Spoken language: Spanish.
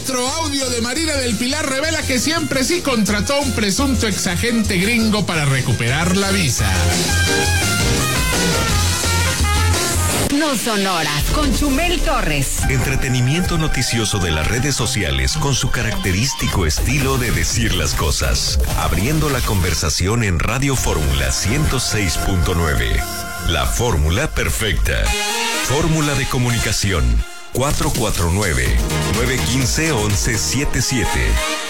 Otro audio de Marina del Pilar revela que siempre sí contrató a un presunto exagente gringo para recuperar la visa. No son horas con Chumel Torres. Entretenimiento noticioso de las redes sociales con su característico estilo de decir las cosas. Abriendo la conversación en Radio Fórmula 106.9. La fórmula perfecta. Fórmula de comunicación 449-915-1177.